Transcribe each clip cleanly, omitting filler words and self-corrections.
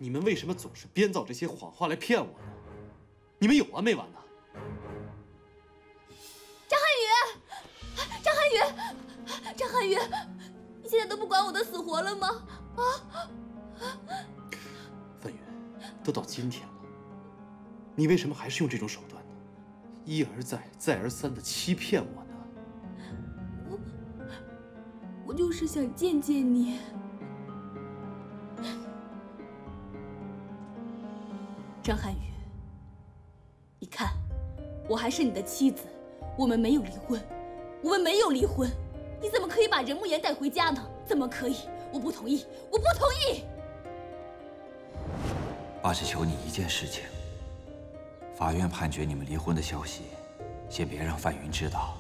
你们为什么总是编造这些谎话来骗我呢？你们有完没完呢？ 张涵予，你现在都不管我的死活了吗？啊！ 范云，都到今天了，你为什么还是用这种手段呢？一而再，再而三的欺骗我呢？ 我就是想见见你。张涵予，你看，我还是你的妻子，我们没有离婚，你怎么可以把任慕言带回家呢？怎么可以？我不同意，我不同意！ 爸只求你一件事情，法院判决你们离婚的消息，先别让范云知道。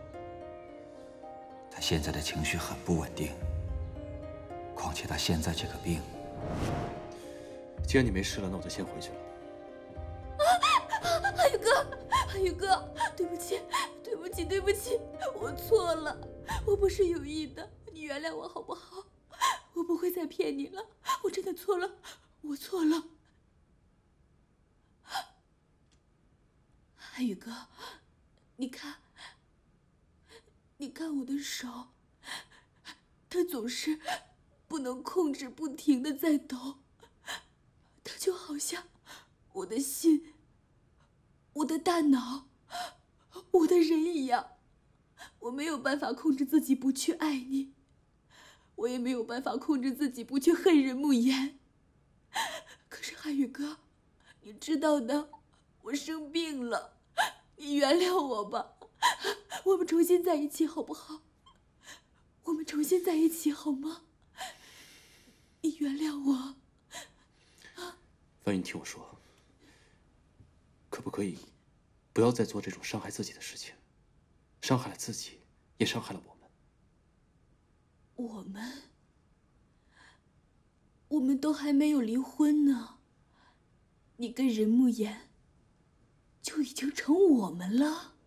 他现在的情绪很不稳定，况且他现在这个病…… 既然你没事了，那我就先回去了。 涵予哥，对不起，我错了，我不是有意的，你原谅我好不好？我不会再骗你了，我真的错了，我错了。涵予哥，你看我的手，它总是不能控制，不停地在抖，它就好像我的心、我的大脑、我的人一样，我没有办法控制自己不去爱你，我也没有办法控制自己不去恨任慕言。可是涵予哥，你知道的，我生病了，你原谅我吧，我们重新在一起好不好？我们重新在一起好吗？你原谅我。 范云，听我说，可不可以不要再做这种伤害自己的事情？伤害了自己，也伤害了我们。 我们都还没有离婚呢，你跟任慕言就已经成我们了。